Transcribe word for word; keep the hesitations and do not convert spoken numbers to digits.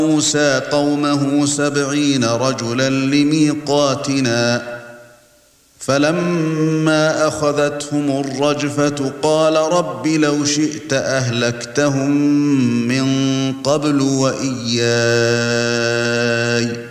موسى قومه سبعين رجلا لميقاتنا فلما أخذتهم الرجفة قال رب لو شئت أهلكتهم من قبل وإياي